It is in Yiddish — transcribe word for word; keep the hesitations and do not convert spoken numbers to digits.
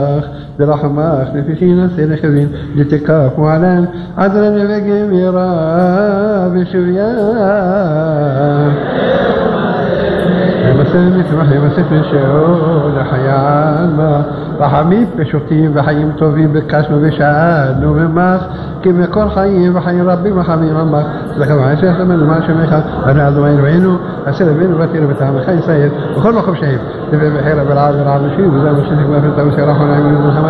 برحمך נפיחין עשה לחבין לתקף מועלן עדרה נבגים יראה בשוויה ימסן נשמח ימסן נשאול החייל רחמים פשוטים וחיים טובים בקשנו ושאלנו ממך כי מכל חיים וחיים רבים וחמים עמך לכם עשרת אמנו מה שמך אנו אדוני אלוהינו עשה לבינו ותיר בטעמך ישראל בכל מקום שהם נביא בחירה ולעד ולעד נשיב וזה משתתק באפן תאוס ירחון עמים ולמלחמה